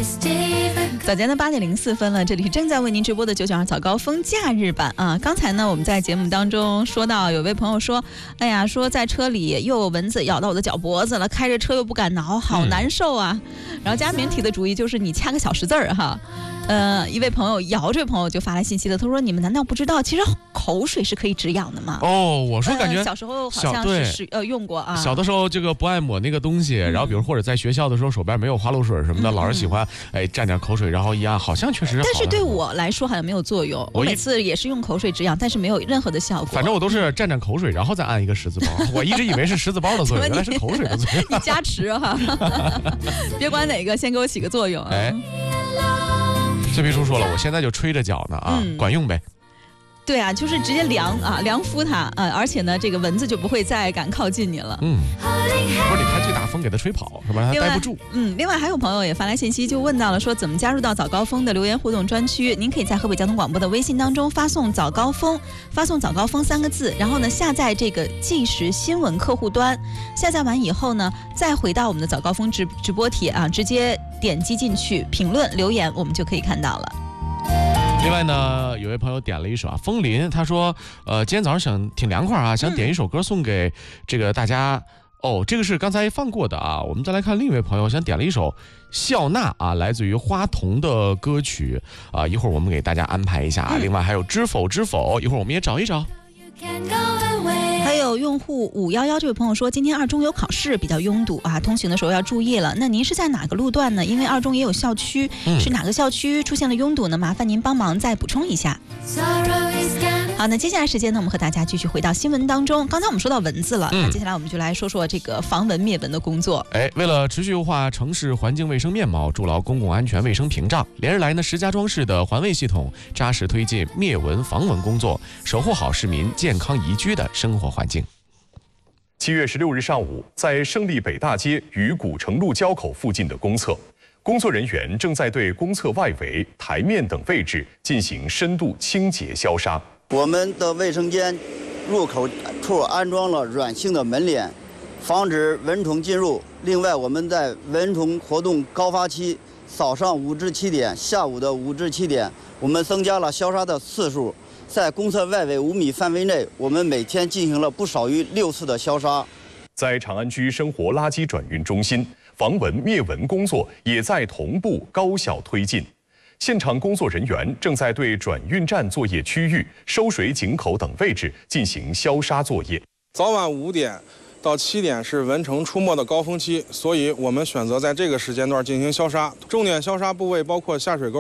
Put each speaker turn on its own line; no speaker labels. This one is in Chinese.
早间的8:04了，这里是正在为您直播的992早高峰假日版啊。刚才呢，我们在节目当中说到，有位朋友说，哎呀，说在车里又有蚊子咬到我的脚脖子了，开着车又不敢挠，好难受啊。然后佳明提的主意就是你掐个小10字儿哈。一位朋友姚这位朋友就发来信息了，他说：“你们难道不知道，其实口水是可以止痒的吗？”
哦，我说感觉
小时候好像是用过啊。
小的时候这个不爱抹那个东西，然后比如或者在学校的时候手边没有花露水什么的，老师喜欢蘸点口水，然后一按，好像确实好。
但是对我来说好像没有作用，我每次也是用口水止痒，但是没有任何的效果。
反正我都是蘸口水，然后再按一个10字包。我一直以为是10字包的作用，原来是口水的作用。
你加持哈，别管哪个，先给我起个作用啊。
这皮叔说了，我现在就吹着脚呢啊，管用呗。
对啊，就是直接凉敷它而且呢，这个蚊子就不会再敢靠近你了。
不是你开最大风给它吹跑是吧？它待不住。
另外还有朋友也发来信息，就问到了说怎么加入到早高峰的留言互动专区。您可以在河北交通广播的微信当中发送早高峰3个字，然后呢下载这个即时新闻客户端，下载完以后呢，再回到我们的早高峰直播帖啊，直接点击进去评论留言，我们就可以看到了。
另外呢，有位朋友点了一首风铃，他说，今天早上挺凉快啊，想点一首歌送给这个大家。这个是刚才放过的啊。我们再来看另一位朋友想点了一首笑纳啊，来自于花童的歌曲啊，一会儿我们给大家安排一下啊。另外还有知否，一会儿我们也找一找。
还有用户511这位朋友说，今天2中有考试，比较拥堵啊，通行的时候要注意了。那您是在哪个路段呢？因为2中也有校区，是哪个校区出现了拥堵呢？麻烦您帮忙再补充一下。好，那接下来时间呢，我们和大家继续回到新闻当中。刚才我们说到蚊子了，那接下来我们就来说说这个防蚊灭蚊的工作。
为了持续优化城市环境卫生面貌，筑牢公共安全卫生屏障，连日来呢，石家庄市的环卫系统扎实推进灭蚊防蚊工作，守护好市民健康宜居的生活环境。
7月16日上午，在胜利北大街与古城路交口附近的公厕，工作人员正在对公厕外围、台面等位置进行深度清洁消杀。
我们的卫生间入口处安装了软性的门帘，防止蚊虫进入。另外，我们在蚊虫活动高发期，早上5至7点，下午的5至7点，我们增加了消杀的次数。在公厕外围5米范围内，我们每天进行了不少于6次的消杀。
在长安区生活垃圾转运中心，防蚊灭蚊工作也在同步高效推进。现场工作人员正在对转运站作业区域、收水井口等位置进行消杀作业。
早晚5点到7点是蚊虫出没的高峰期，所以我们选择在这个时间段进行消杀。重点消杀部位包括下水沟、